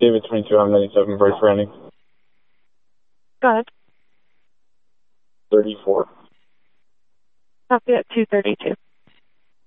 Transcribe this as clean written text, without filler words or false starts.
David 22, I'm 97, brace landing. Go ahead. 34. Copy at 232.